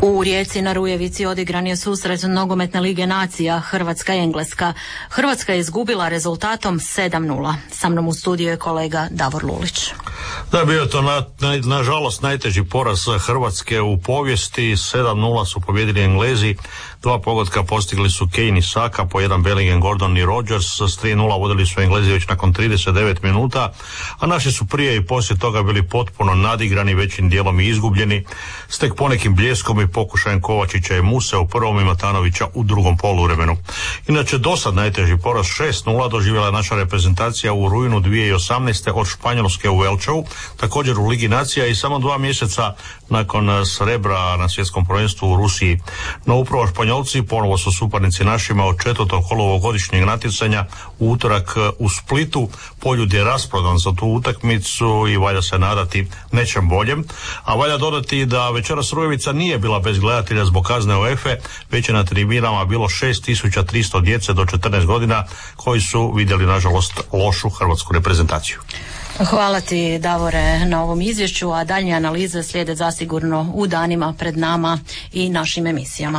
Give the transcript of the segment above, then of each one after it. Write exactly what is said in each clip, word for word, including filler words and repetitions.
U Rijeci na Rujevici odigran je susret nogometne lige nacija Hrvatska-Engleska. Hrvatska je izgubila rezultatom sedam nula. Sa mnom u studiju je kolega Davor Lulić. Da, bio je to na, na, nažalost najteži poraz Hrvatske u povijesti. sedam nula su pobjedili Englezi. Dva pogotka postigli su Kane i Saka, po jedan Bellingham, Gordon i Rodgers. S tri nula vodili su Englezi već nakon trideset devet minuta, a naši su prije i poslije toga bili potpuno nadigrani, većim dijelom i izgubljeni, s tek ponekim bljeskom i pokušajem Kovačića i Muse u prvom i Matanovića u drugom poluvremenu. Inače, dosad najteži poraz šest nula doživjela je naša reprezentacija u rujnu dvije tisuće osamnaeste od Španjolske u Elčevu, također u Ligi nacija i samo dva mjeseca nakon srebra na svjetskom prvenstvu u Rusiji. No upravo Španjolci ponovo su suparnici našima od četvrtog ovogodišnjeg natjecanja u utorak u Splitu. Poljud je rasprodan za tu utakmicu i valja se nadati nečem boljem. A valja dodati da večeras Rujevica nije bila bez gledatelja zbog kazne UEFA, već je na tribinama bilo šest tisuća tristo djece do četrnaest godina koji su vidjeli nažalost lošu hrvatsku reprezentaciju. Hvala ti, Davore, na ovom izvješću, a daljnje analize slijede zasigurno u danima pred nama i našim emisijama.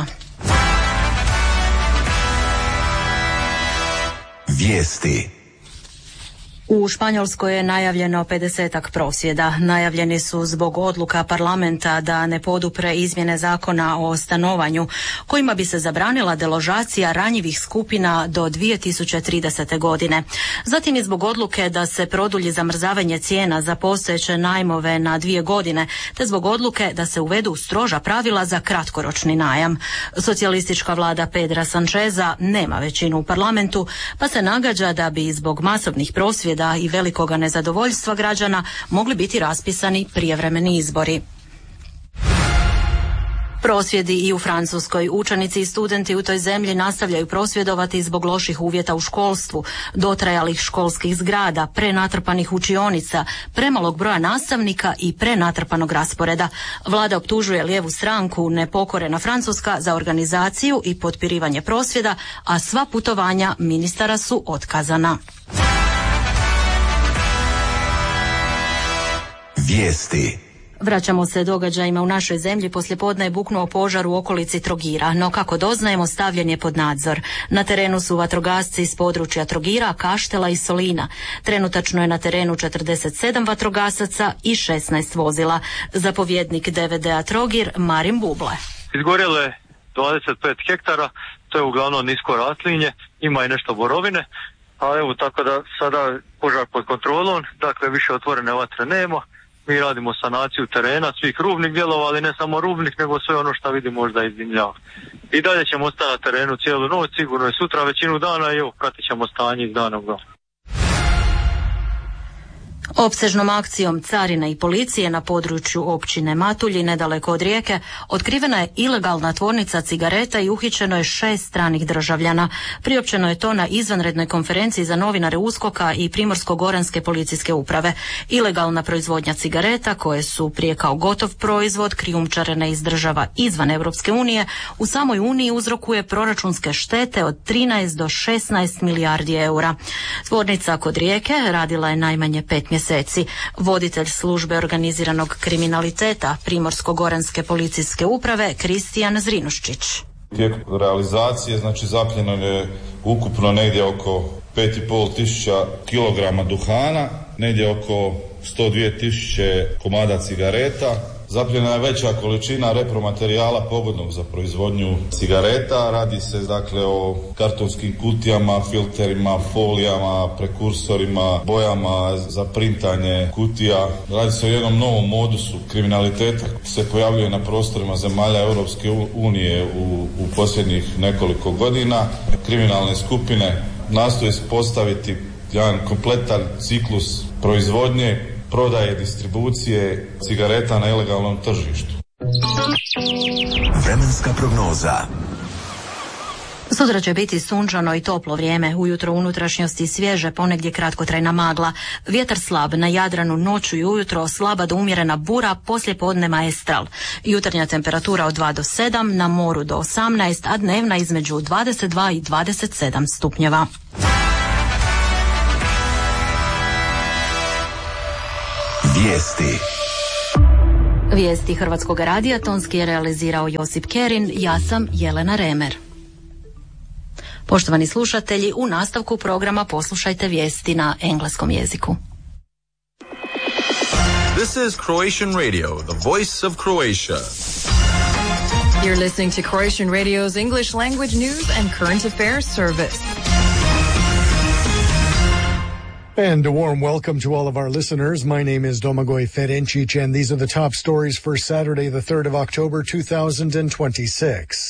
Vijesti. U Španjolskoj je najavljeno pedesetak prosvjeda. Najavljeni su zbog odluka parlamenta da ne podupre izmjene zakona o stanovanju, kojima bi se zabranila deložacija ranjivih skupina do dvije tisuće tridesete. godine. Zatim i zbog odluke da se produlji zamrzavanje cijena za postojeće najmove na dvije godine, te zbog odluke da se uvedu stroža pravila za kratkoročni najam. Socijalistička vlada Pedra Sancheza nema većinu u parlamentu, pa se nagađa da bi zbog masovnih prosvjeda i velikoga nezadovoljstva građana mogli biti raspisani prijevremeni izbori. Prosvjedi i u Francuskoj. Učenici i studenti u toj zemlji nastavljaju prosvjedovati zbog loših uvjeta u školstvu, dotrajalih školskih zgrada, prenatrpanih učionica, premalog broja nastavnika i prenatrpanog rasporeda. Vlada optužuje lijevu stranku Nepokorena Francuska za organizaciju i potpirivanje prosvjeda, a sva putovanja ministara su otkazana. Vijesti. Vraćamo se događajima u našoj zemlji. Poslijepodne je buknuo požar u okolici Trogira, no kako doznajemo stavljen je pod nadzor. Na terenu su vatrogasci iz područja Trogira, Kaštela i Solina. Trenutačno je na terenu četrdeset sedam vatrogasaca i šesnaest vozila. Zapovjednik D V D-a Trogir Marin Buble. Izgorjelo je dvadeset pet hektara, to je uglavnom nisko raslinje, ima i nešto borovine, a evo tako da sada požar pod kontrolom, dakle više otvorene vatre nema. Mi radimo sanaciju terena, svih rubnih dijelova, ali ne samo rubnih, nego sve ono što vidimo možda izdimljava. I dalje ćemo ostati na terenu cijelu noć, sigurno i sutra većinu dana i evo, pratit ćemo stanje iz dana u dan. Opsežnom akcijom carine i policije na području općine Matulji, nedaleko od Rijeke, otkrivena je ilegalna tvornica cigareta i uhićeno je šest stranih državljana. Priopćeno je to na izvanrednoj konferenciji za novinare USKOK-a i Primorsko-goranske policijske uprave. Ilegalna proizvodnja cigareta, koje su prije kao gotov proizvod krijumčarene iz država izvan Europske unije, u samoj Uniji uzrokuje proračunske štete od trinaest do šesnaest milijardi eura. Tvornica kod Rijeke radila je najmanje pet mjeseci. Mjeseci. Voditelj službe organiziranog kriminaliteta Primorsko-goranske policijske uprave Kristijan Zrinuščić. Tijekom realizacije znači zapljeno je ukupno negdje oko pet i pol tisuća kilograma duhana, negdje oko sto dvije tisuće komada cigareta. Zapljena je veća količina repromaterijala pogodnog za proizvodnju cigareta. Radi se dakle o kartonskim kutijama, filterima, folijama, prekursorima, bojama za printanje kutija. Radi se o jednom novom modusu kriminaliteta koji se pojavljuje na prostorima zemalja Europske unije u, u posljednjih nekoliko godina. Kriminalne skupine nastoje postaviti jedan kompletan ciklus proizvodnje, prodaje, distribucije cigareta na ilegalnom tržištu. Vremenska prognoza. Sutra će biti sunčano i toplo vrijeme, ujutro u unutrašnjosti svježe, ponegdje kratkotrajna magla, vjetar slab, na Jadranu noću i ujutro slaba do umjerena bura, poslije podne maestral. Jutarnja temperatura od dva do sedam, na moru do osamnaest, a dnevna između dvadeset dva i dvadeset sedam stupnjeva. Vijesti. Vijesti Hrvatskog radija tonski je realizirao Josip Kerin, ja sam Jelena Remer. Poštovani slušatelji, u nastavku programa poslušajte vijesti na engleskom jeziku. This is Croatian Radio, the voice of Croatia. You're listening to Croatian Radio's English language news and current affairs service. And a warm welcome to all of our listeners. My name is Domagoj Ferencic, and these are the top stories for Saturday, the third of October, two thousand twenty-six.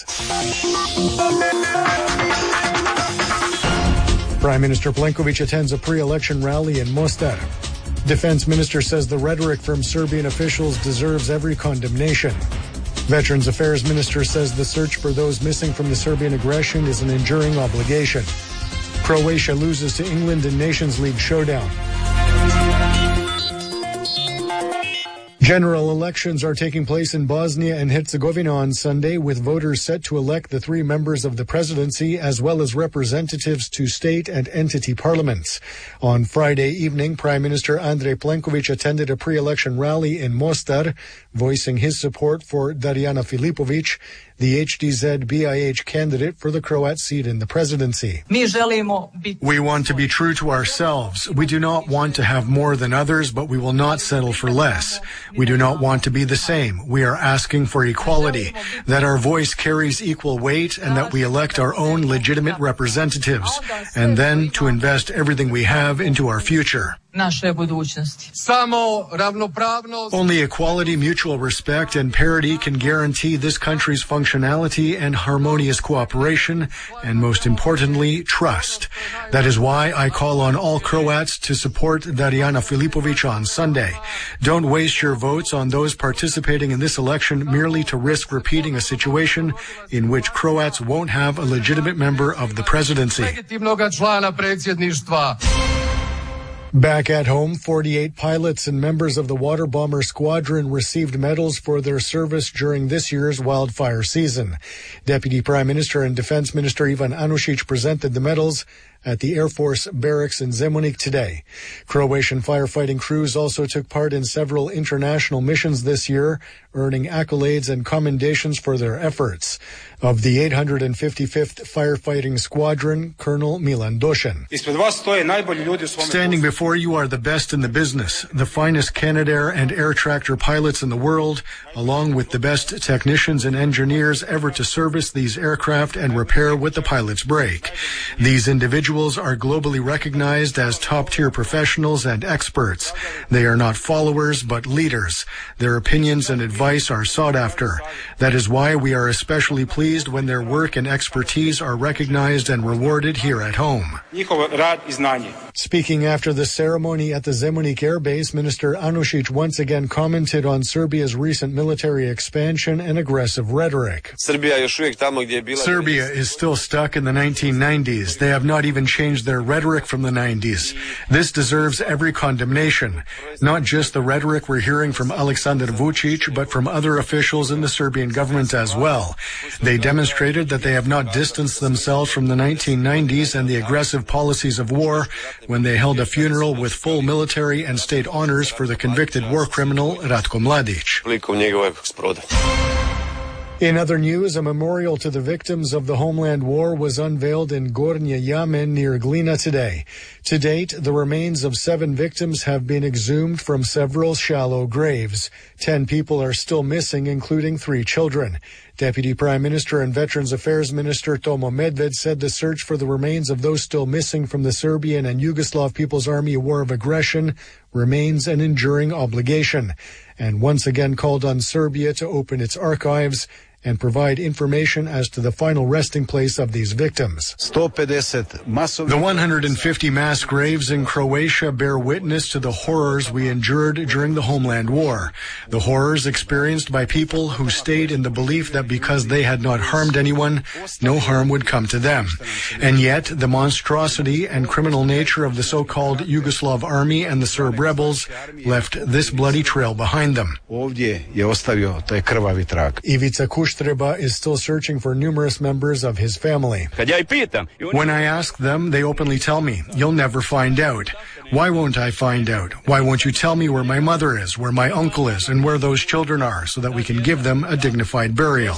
Prime Minister Plenković attends a pre-election rally in Mostar. Defense Minister says the rhetoric from Serbian officials deserves every condemnation. Veterans Affairs Minister says the search for those missing from the Serbian aggression is an enduring obligation. Croatia loses to England in Nations League showdown. General elections are taking place in Bosnia and Herzegovina on Sunday, with voters set to elect the three members of the presidency as well as representatives to state and entity parliaments. On Friday evening, Prime Minister Andrej Plenković attended a pre-election rally in Mostar, voicing his support for Darijana Filipović, the H D Z B I H candidate for the Croat seat in the presidency. We want to be true to ourselves. We do not want to have more than others, but we will not settle for less. We do not want to be the same. We are asking for equality, that our voice carries equal weight, and that we elect our own legitimate representatives, and then to invest everything we have into our future. Only equality, mutual respect, and parity can guarantee this country's functionality and harmonious cooperation, and most importantly, trust. That is why I call on all Croats to support Darijana Filipović on Sunday. Don't waste your votes on those participating in this election merely to risk repeating a situation in which Croats won't have a legitimate member of the presidency. Back at home, forty-eight pilots and members of the water bomber squadron received medals for their service during this year's wildfire season. Deputy Prime Minister and Defense Minister Ivan Anušić presented the medals at the Air Force barracks in Zemunik today. Croatian firefighting crews also took part in several international missions this year, earning accolades and commendations for their efforts. Of the eight hundred fifty-fifth Firefighting Squadron, Colonel Milan Doshin. Standing before you are the best in the business, the finest Canadair and air tractor pilots in the world, along with the best technicians and engineers ever to service these aircraft and repair what the pilots break. These individuals are globally recognized as top-tier professionals and experts. They are not followers, but leaders. Their opinions and advice are sought after. That is why we are especially pleased when their work and expertise are recognized and rewarded here at home. Speaking after the ceremony at the Zemunik Air Base, Minister Anušić once again commented on Serbia's recent military expansion and aggressive rhetoric. Serbia is still stuck in the nineteen nineties. They have not even changed their rhetoric from the nineties. This deserves every condemnation. Not just the rhetoric we're hearing from Aleksandar Vučić, but from other officials in the Serbian government as well. They demonstrated that they have not distanced themselves from the nineteen nineties and the aggressive policies of war when they held a funeral with full military and state honors for the convicted war criminal Ratko Mladić. In other news, a memorial to the victims of the Homeland War was unveiled in Gornje Jame near Glina today. To date, the remains of seven victims have been exhumed from several shallow graves. Ten people are still missing, including three children. Deputy Prime Minister and Veterans Affairs Minister Tomo Medved said the search for the remains of those still missing from the Serbian and Yugoslav People's Army war of aggression remains an enduring obligation, and once again called on Serbia to open its archives and provide information as to the final resting place of these victims. The one hundred fifty mass graves in Croatia bear witness to the horrors we endured during the Homeland War. The horrors experienced by people who stayed in the belief that because they had not harmed anyone, no harm would come to them. And yet, the monstrosity and criminal nature of the so-called Yugoslav army and the Serb rebels left this bloody trail behind them. Ivica Kušta Treba is still searching for numerous members of his family. When I ask them, they openly tell me, "You'll never find out." Why won't I find out? Why won't you tell me where my mother is, where my uncle is, and where those children are, so that we can give them a dignified burial?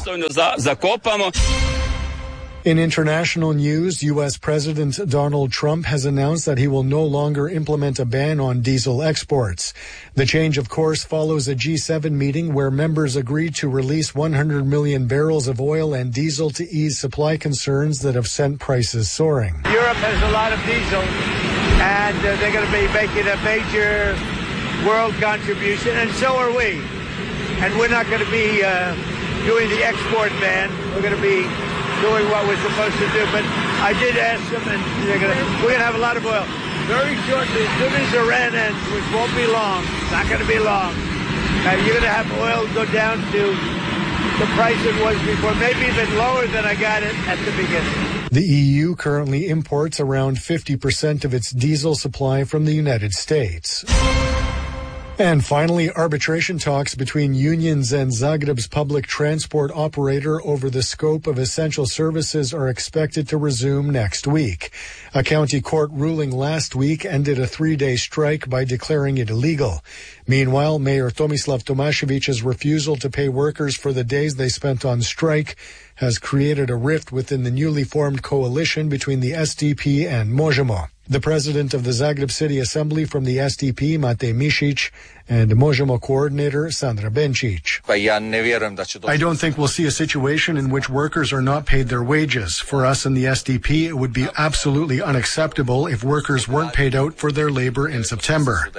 In international news, U S President Donald Trump has announced that he will no longer implement a ban on diesel exports. The change, of course, follows a G seven meeting where members agreed to release one hundred million barrels of oil and diesel to ease supply concerns that have sent prices soaring. Europe has a lot of diesel, and uh, they're going to be making a major world contribution, and so are we. And we're not going to be uh, doing the export ban. We're going to be doing what we're supposed to do. But I did ask them, and they're gonna, we're going to have a lot of oil. Very shortly, as soon as Iran ends, which won't be long, it's not going to be long, uh, you're going to have oil go down to the price it was before, maybe even lower than I got it at the beginning. The E U currently imports around fifty percent of its diesel supply from the United States. And finally, arbitration talks between unions and Zagreb's public transport operator over the scope of essential services are expected to resume next week. A county court ruling last week ended a three-day strike by declaring it illegal. Meanwhile, Mayor Tomislav Tomašević's refusal to pay workers for the days they spent on strike has created a rift within the newly formed coalition between the S D P and Možemo. The president of the Zagreb City Assembly from the S D P, Matej Mišić, and Možemo coordinator, Sandra Benčić. I don't think we'll see a situation in which workers are not paid their wages. For us in the S D P, it would be absolutely unacceptable if workers weren't paid out for their labor in September.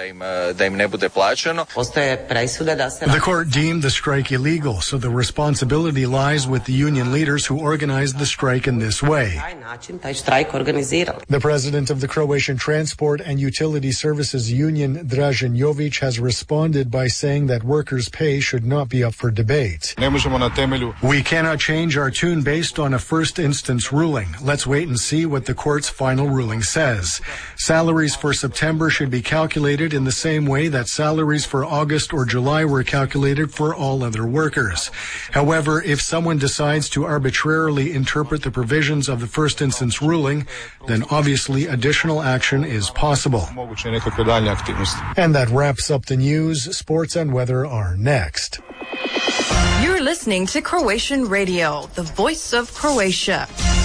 The court deemed the strike illegal, so the responsibility lies with the union leaders who organized the strike in this way. The president of the Croatian Transport and Utility Services Union, Dražen Jović, has responded by saying that workers' pay should not be up for debate. We cannot change our tune based on a first instance ruling. Let's wait and see what the court's final ruling says. Salaries for September should be calculated in the same way that salaries for August or July were calculated for all other workers. However, if someone decides to arbitrarily interpret the provisions of the first instance ruling, then obviously additional action is possible. And that wraps up the news. Sports and weather are next. You're listening to Croatian Radio, the voice of Croatia.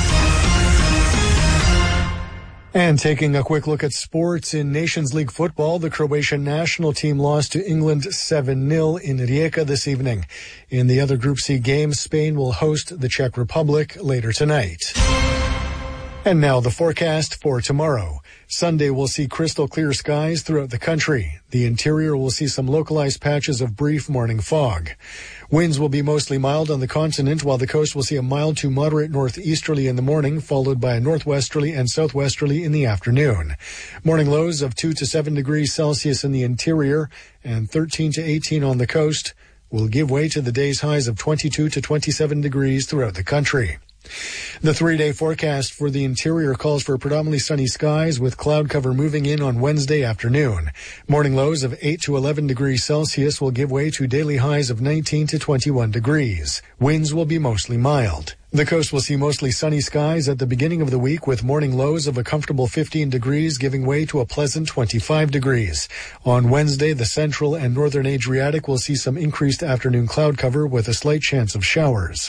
And taking a quick look at sports in Nations League football, the Croatian national team lost to England seven nil in Rijeka this evening. In the other Group C games, Spain will host the Czech Republic later tonight. And now the forecast for tomorrow. Sunday will see crystal clear skies throughout the country. The interior will see some localized patches of brief morning fog. Winds will be mostly mild on the continent, while the coast will see a mild to moderate northeasterly in the morning, followed by a northwesterly and southwesterly in the afternoon. Morning lows of two to seven degrees Celsius in the interior and thirteen to eighteen on the coast will give way to the day's highs of twenty-two to twenty-seven degrees throughout the country. The three-day forecast for the interior calls for predominantly sunny skies with cloud cover moving in on Wednesday afternoon. Morning lows of eight to eleven degrees Celsius will give way to daily highs of nineteen to twenty-one degrees. Winds will be mostly mild. The coast will see mostly sunny skies at the beginning of the week with morning lows of a comfortable fifteen degrees giving way to a pleasant twenty-five degrees. On Wednesday, the central and northern Adriatic will see some increased afternoon cloud cover with a slight chance of showers.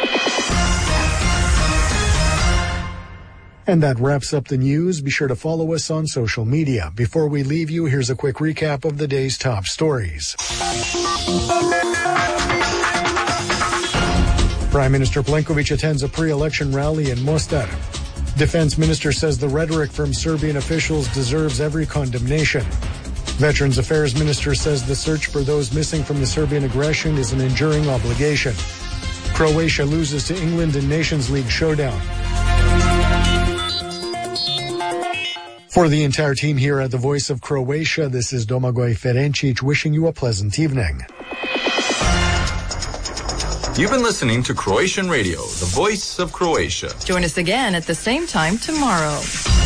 And that wraps up the news. Be sure to follow us on social media. Before we leave you, here's a quick recap of the day's top stories. Prime Minister Plenković attends a pre-election rally in Mostar. Defense Minister says the rhetoric from Serbian officials deserves every condemnation. Veterans Affairs Minister says the search for those missing from the Serbian aggression is an enduring obligation. Croatia loses to England in Nations League showdown. For the entire team here at the Voice of Croatia, this is Domagoj Ferencic wishing you a pleasant evening. You've been listening to Croatian Radio, the voice of Croatia. Join us again at the same time tomorrow.